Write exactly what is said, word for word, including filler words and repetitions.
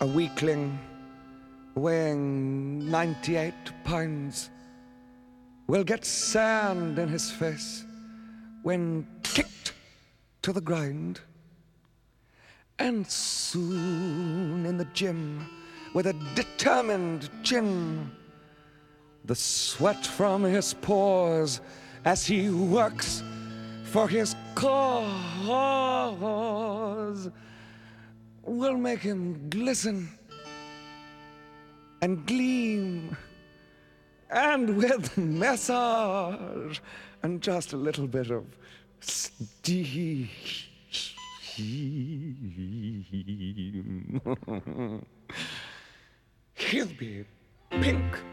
a weakling weighing ninety-eight pounds will get sand in his face when kicked to the ground. And soon in the gym, with a determined chin, the sweat from his pores as he works for his cause will make him glisten and gleam, and with massage and just a little bit of steam, he'll be pink